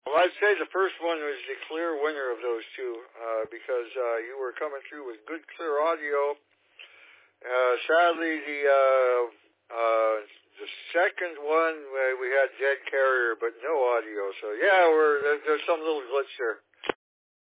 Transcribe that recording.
Well, I'd say the first one was the clear winner of those two, because you were coming through with good, clear audio. Sadly, the second one we had dead carrier, but no audio. So yeah, there's some little glitch there.